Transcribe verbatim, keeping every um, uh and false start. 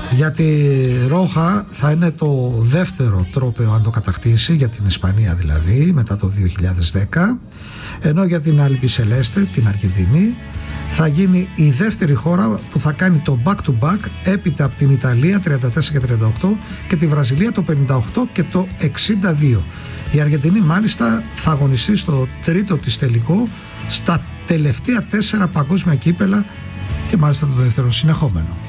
Για τη Ρόχα θα είναι το δεύτερο τρόπαιο αν το κατακτήσει, για την Ισπανία δηλαδή, μετά το δύο χιλιάδες δέκα, ενώ για την Αλμπισελέστε, την Αργεντινή, θα γίνει η δεύτερη χώρα που θα κάνει το back to back, έπειτα από την Ιταλία τριάντα τέσσερα και τριάντα οκτώ και τη Βραζιλία το πενήντα οκτώ και το εξήντα δύο. Η Αργεντινή μάλιστα θα αγωνιστεί στο τρίτο της τελικό στα τελευταία τέσσερα παγκόσμια κύπελα και μάλιστα το δεύτερο συνεχόμενο.